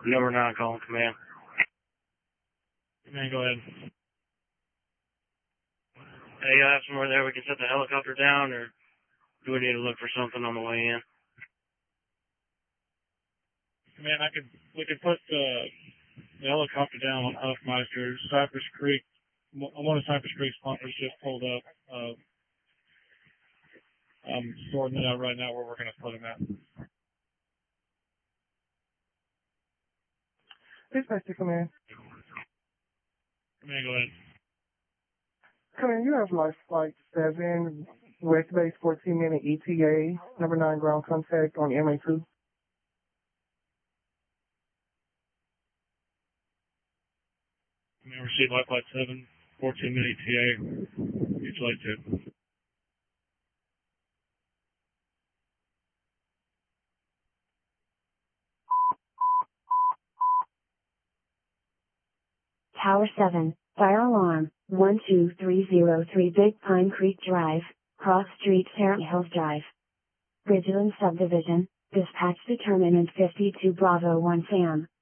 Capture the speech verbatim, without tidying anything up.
Number nine calling command. Command, go ahead. Hey, you have somewhere there we can set the helicopter down, or do we need to look for something on the way in? Command, I could, we could put the, the helicopter down on Huffmeister. Cypress Creek, one of Cypress Creek's pumpers just pulled up. Uh, I'm sorting it out right now where we're going to put him at. Dispatch to command. Command, go ahead. Command, you have life flight seven, West Base fourteen minute E T A, number nine ground contact on M A two. Command, receive life flight seven, fourteen minute E T A, each light two. Tower seven, fire alarm, one two three zero three Big Pine Creek Drive, Cross Street, Sarah Hills Drive. Bridgeland Subdivision, dispatch determinant fifty-two Bravo one Sam.